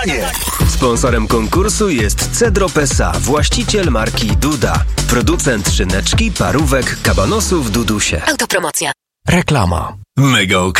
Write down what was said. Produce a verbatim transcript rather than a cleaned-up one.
śniadanie. Sponsorem konkursu jest Cedrop S A, właściciel marki Duda. Producent szyneczki, parówek, kabanosów Dudusie. Autopromocja. Reklama. Mega okazja.